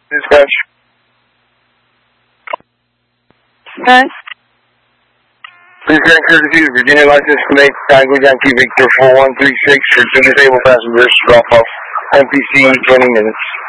Dispatch. Okay. Please grant courtesy to Virginia license plate Tango Yankee Victor 4136 for two disabled passengers. Drop off MPC 20 minutes.